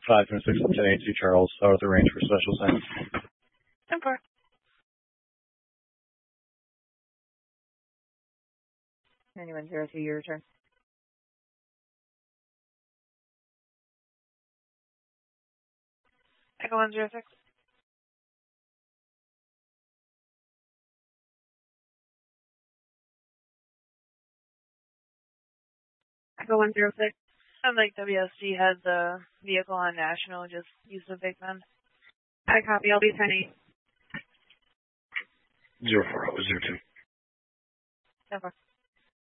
5 and 6 and 1082 Charles, Arthur Range for special assignments. 10-4. Anyone 02, your return. Echo 106. Echo 106. Sounds like WSG has the vehicle on National, just use the big man. I copy, I'll be 10-8. 0402. 10-4.